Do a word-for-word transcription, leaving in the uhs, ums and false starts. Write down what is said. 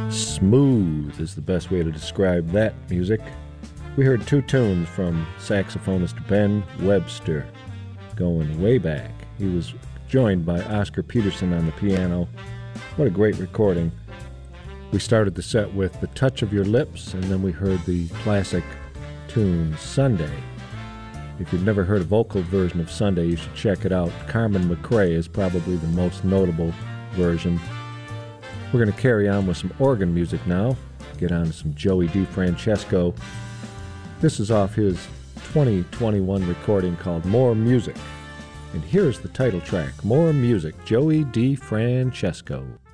Smooth is the best way to describe that music. We heard two tunes from saxophonist Ben Webster, going way back. He was joined by Oscar Peterson on the piano. What a great recording. We started the set with The Touch of Your Lips, and then we heard the classic tune Sunday. If you've never heard a vocal version of Sunday, you should check it out. Carmen McRae is probably the most notable version. We're going to carry on with some organ music now. Get on to some Joey DeFrancesco. This is off his twenty twenty-one recording called More Music. And here's the title track, More Music, Joey DeFrancesco.